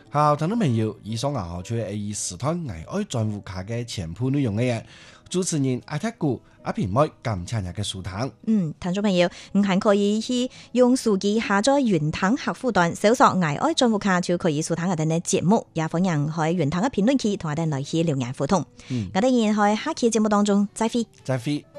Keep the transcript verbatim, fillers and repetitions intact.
好，聽眾朋友，以上啊，就係以時段危愛賬戶卡嘅全部內容嘅嘢。主持人阿踢姑阿平妹咁參日嘅書堂。 嗯，聽眾朋友，唔係可以去用手機下載雲堂客戶端，搜索危愛賬戶卡就可以收聽我哋嘅節目，也歡迎喺雲堂嘅評論區同我哋來去留言互動。 嗯， 我哋然喺下期節目當中再會。 再會。